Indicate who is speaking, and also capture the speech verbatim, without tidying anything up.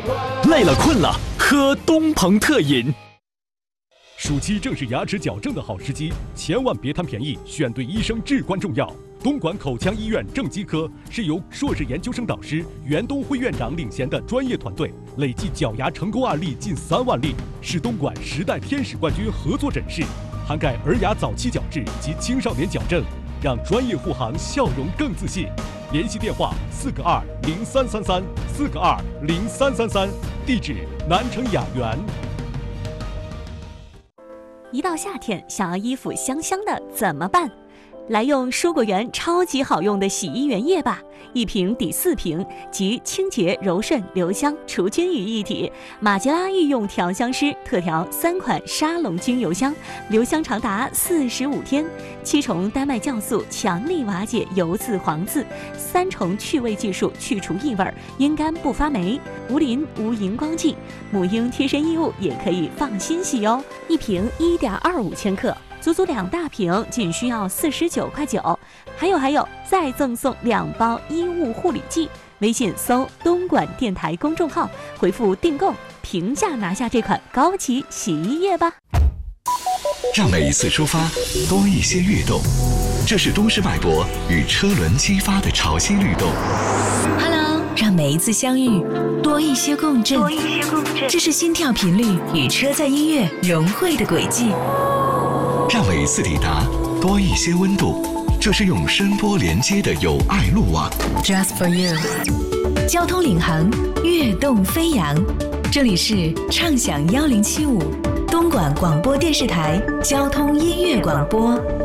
Speaker 1: 累了困了，喝东鹏特饮。暑期正是牙齿矫正的好时机，千万别贪便宜，选对医生至关重要。东莞口腔医院正畸科是由硕士研究生导师袁东辉院长领衔的专业团队，累计矫牙成功案例近三万例，是东莞十代天使冠军合作诊室，涵盖儿牙早期矫治及青少年矫正，让专业护航笑容更自信。联系电话：四个二零三三三，四个二零三三三，地址：南城雅园。
Speaker 2: 一到夏天，想要衣服香香的怎么办？来用蔬果园超级好用的洗衣原液吧，一瓶抵四瓶，集清洁、柔顺、留香、除菌于一体。马吉拉御用调香师特调三款沙龙精油香，留香长达四十五天。七重丹麦酵素强力瓦解油渍黄渍，三重去味技术去除异味，阴干不发霉，无磷无荧光剂。母婴贴身衣物也可以放心洗哦，一瓶一点二五千克。足足两大瓶，仅需要四十九块九。还有还有，再赠送两包衣物护理剂。微信搜东莞电台公众号，回复订购，平价拿下这款高级洗衣液吧。
Speaker 3: 让每一次出发多一些跃动，这是都市脉搏与车轮激发的潮汐律动。
Speaker 4: Hello， 让每一次相遇多一些共振，
Speaker 2: 多一些共振，
Speaker 4: 这是心跳频率与车载音乐融汇的轨迹。
Speaker 3: 让每一次抵达多一些温度，这是用声波连接的友爱路网。
Speaker 4: Just for you， 交通领航，跃动飞扬。这里是畅享一零七五东莞广播电视台交通音乐广播。